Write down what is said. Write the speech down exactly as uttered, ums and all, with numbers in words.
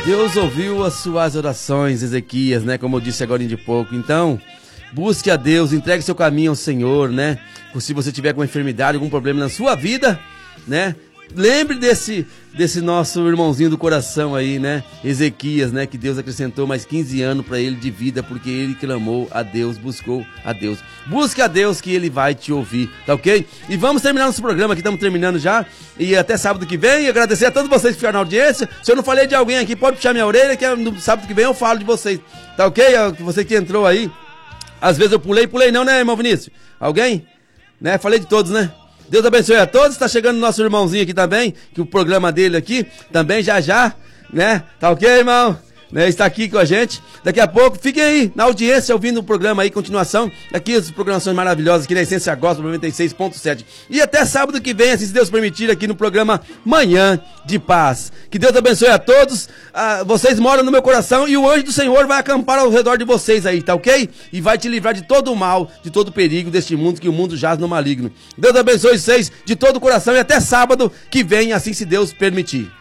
Deus ouviu as suas orações, Ezequias, né? Como eu disse agora de pouco. Então, busque a Deus, entregue seu caminho ao Senhor, né? Se você tiver alguma enfermidade, algum problema na sua vida, né? Lembre desse, desse nosso irmãozinho do coração aí, né? Ezequias, né? Que Deus acrescentou mais quinze anos para ele de vida, porque ele clamou a Deus, buscou a Deus. Busque a Deus que ele vai te ouvir, tá ok? E vamos terminar nosso programa aqui, estamos terminando já. E até sábado que vem, e agradecer a todos vocês que ficaram na audiência. Se eu não falei de alguém aqui, pode puxar minha orelha, que no sábado que vem eu falo de vocês, tá ok? Você que entrou aí. Às vezes eu pulei, pulei não, né, irmão Vinícius? Alguém? Né? Falei de todos, né? Deus abençoe a todos. Está chegando o nosso irmãozinho aqui também, que o programa dele aqui também já já, né? Tá ok, irmão? Né? Está aqui com a gente. Daqui a pouco, fiquem aí na audiência ouvindo o programa aí, continuação. Aqui as programações maravilhosas aqui na Essência Gospel noventa e seis ponto sete. E até sábado que vem, assim, se Deus permitir, aqui no programa Manhã de Paz. Que Deus abençoe a todos. Ah, vocês moram no meu coração e o anjo do Senhor vai acampar ao redor de vocês aí, tá ok? E vai te livrar de todo o mal, de todo o perigo deste mundo, que o mundo jaz no maligno. Deus abençoe vocês de todo o coração e até sábado que vem, assim se Deus permitir.